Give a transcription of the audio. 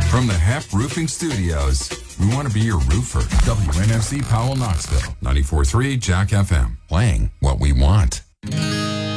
From the HEP Roofing Studios, we want to be your roofer. WNFC Powell, Knoxville. 94.3 Jack FM. Playing what we want.